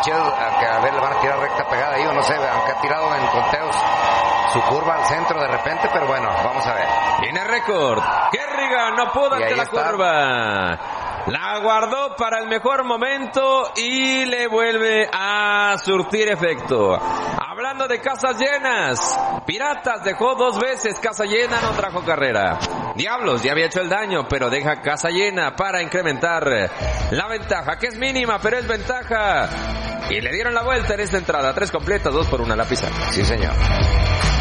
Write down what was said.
picheo, que a ver, le van a tirar recta pegada ahí, o no sé, aunque ha tirado en conteos su curva al centro de repente, pero bueno, vamos a ver. Tiene récord. Kerrigan no pudo ante la curva. La guardó para el mejor momento y le vuelve a surtir efecto. Hablando de casas llenas, Piratas dejó 2 veces casa llena, no trajo carrera. Diablos ya había hecho el daño, pero deja casa llena para incrementar la ventaja, que es mínima, pero es ventaja. Y le dieron la vuelta en esta entrada. 3 completas, 2 por 1 la pizarra. Sí, señor.